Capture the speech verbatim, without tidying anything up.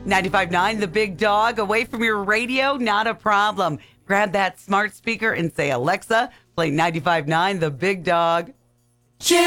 ninety-five point nine The Big Dog, away from your radio, not a problem. Grab that smart speaker and say, Alexa, play ninety-five point nine The Big Dog.